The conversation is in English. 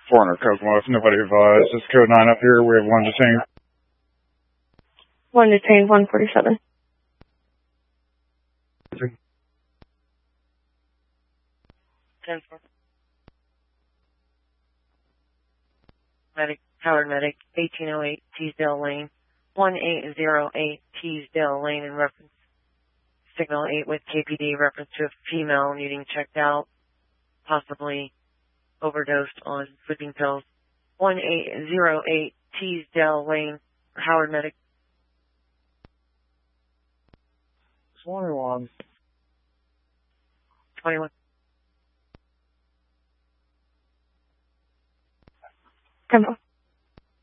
400 Kokomo, if nobody advised. It's code 9 up here. We have one detained. One detained, 147. Medic, Howard Medic, 1808 Teasdale Lane, 1808 Teasdale Lane in reference, signal 8 with KPD, reference to a female needing checked out, possibly overdosed on sleeping pills. 1808 Teasdale Lane, Howard Medic. 21. 21. Tempo.